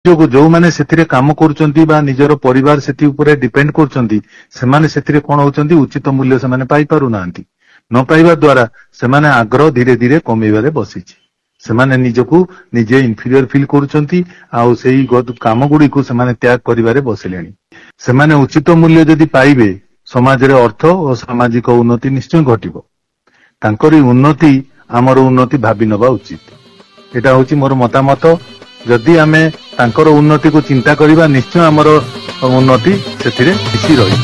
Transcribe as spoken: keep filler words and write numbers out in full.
ଯୋଗୁ ଯୋଉମାନେ ସେଥିରେ କାମ କରୁଛନ୍ତି ବା ନିଜର ପରିବାର ସେଥି ଉପରେ ଡିପେଣ୍ଡ କରୁଛନ୍ତି ସେମାନେ ସେଥିରେ କଣ ହଉଛନ୍ତି ଉଚିତ ମୂଲ୍ୟ ସେମାନେ ପାଇପାରୁନାହାନ୍ତି। ନ ପାଇବା ଦ୍ୱାରା ସେମାନେ ଆଗ୍ରହ ଧୀରେ ଧୀରେ କମିବାରେ ବସିଛି। ସେମାନେ ନିଜକୁ ନିଜେ ଇନଫିରିୟର ଫିଲ୍ କରୁଛନ୍ତି ଆଉ ସେଇ କାମ ଗୁଡିକୁ ସେମାନେ ତ୍ୟାଗ କରିବାରେ ବସିଲେଣି। ସେମାନେ ଉଚିତ ମୂଲ୍ୟ ଯଦି ପାଇବେ ସମାଜରେ ଅର୍ଥ ଓ ସାମାଜିକ ଉନ୍ନତି ନିଶ୍ଚୟ ଘଟିବ। ତାଙ୍କରି ଉନ୍ନତି ଆମର ଉନ୍ନତି ଭାବି ନେବା ଉଚିତ। ଏଟା ହଉଛି ମୋର ମତାମତ। ଯଦି ଆମେ ତାଙ୍କର ଉନ୍ନତିକୁ ଚିନ୍ତା କରିବା ନିଶ୍ଚୟ ଆମର ଉନ୍ନତି ସେଥିରେ ମିଶି ରହିବ।